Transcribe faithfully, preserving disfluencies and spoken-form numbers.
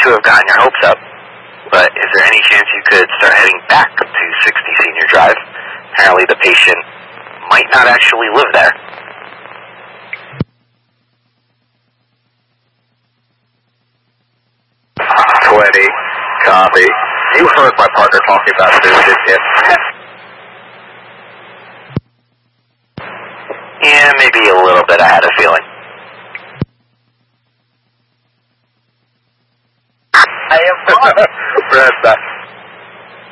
to have gotten your hopes up, but is there any chance you could start heading back to sixty Senior Drive? Apparently the patient might not actually live there. twenty, copy. You heard my partner talking about this, didn't you? Yeah, maybe a little bit, I had a feeling. I am Press that.